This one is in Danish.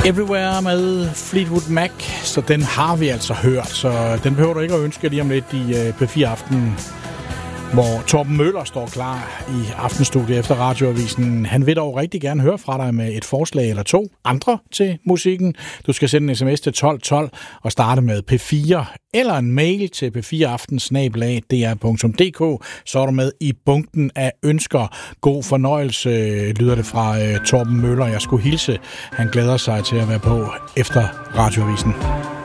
Everywhere med Fleetwood Mac, så den har vi altså hørt, så den behøver du ikke at ønske lige om lidt i P4 Aften, hvor Torben Møller står klar i Aftenstudiet efter radioavisen. Han vil dog rigtig gerne høre fra dig med et forslag eller to andre til musikken. Du skal sende en sms til 1212 og starte med P4 eller en mail til p4aften@dr.dk. Så er du med i bunken af ønsker. God fornøjelse, lyder det fra Torben Møller. Jeg skulle hilse. Han glæder sig til at være på efter radioavisen.